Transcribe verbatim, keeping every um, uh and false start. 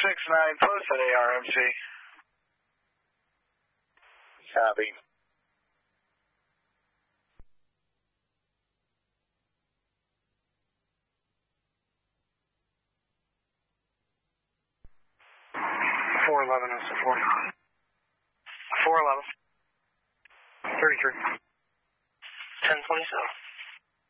six nine, post at A R M C. Copy. four eleven oh four. four eleven. thirty-three. ten twenty-seven.